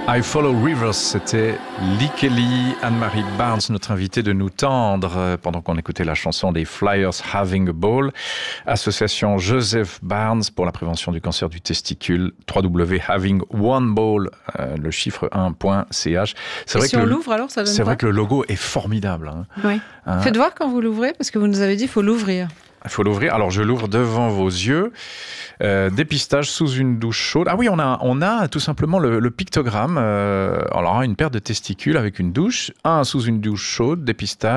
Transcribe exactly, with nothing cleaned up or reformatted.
I Follow Rivers, c'était Lee Kelly, Anne-Marie Barnes, notre invitée de nous tendre pendant qu'on écoutait la chanson des Flyers Having a Ball. Association Joseph Barnes pour la prévention du cancer du testicule, w w w point having one ball, euh, le chiffre un point c h. C'est Et vrai si que on le, l'ouvre alors, ça donne C'est quoi? vrai que le logo est formidable. Hein. Oui. Hein? Faites voir quand vous l'ouvrez, parce que vous nous avez dit qu'il faut l'ouvrir. Il faut l'ouvrir. Alors, je l'ouvre devant vos yeux. Euh, dépistage sous une douche chaude. Ah oui, on a, on a tout simplement le, le pictogramme. Euh, alors, une paire de testicules avec une douche. Un sous une douche chaude, dépistage.